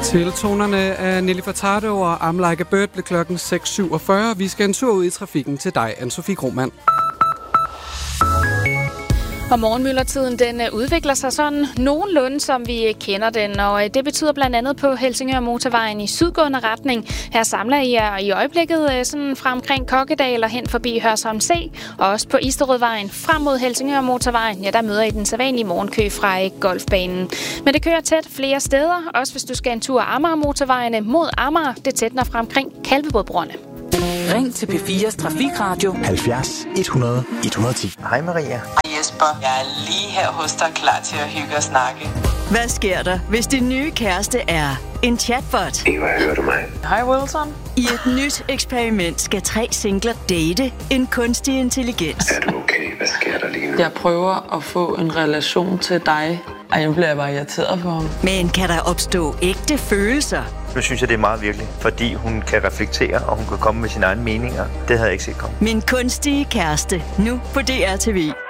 Til tonerne af Nelly Furtado og I'm Like a Bird blev klokken 6.47. Vi skal en tur ud i trafikken til dig, Anne-Sophie Krohmann. Og morgenmyldertiden, den udvikler sig sådan nogenlunde, som vi kender den, og det betyder blandt andet på Helsingør Motorvejen i sydgående retning. Her samler I jer i øjeblikket sådan fra omkring Kokkedal og hen forbi Hørsholm C, og også på Isterødvejen frem mod Helsingør Motorvejen. Ja, der møder I den sædvanlige morgenkø fra golfbanen. Men det kører tæt flere steder, også hvis du skal en tur af Amager Motorvejene mod Amager. Det tætner fra omkring Kalvebodbroerne. Ring til P4's Trafikradio 70 100 110. Hej Maria. Hej Jesper. Jeg er lige her hos dig, klar til at hygge og snakke. Hvad sker der, hvis din nye kæreste er en chatbot? Hører du mig? Hej Wilson. I et nyt eksperiment skal 3 singler date en kunstig intelligens. Er du okay? Hvad sker der lige nu? Jeg prøver at få en relation til dig. Ej, nu bliver jeg bare irriteret på ham. Men kan der opstå ægte følelser? Nu synes jeg, det er meget virkeligt, fordi hun kan reflektere, og hun kan komme med sine egne meninger. Det havde jeg ikke set komme. Min kunstige kæreste, nu på DR TV.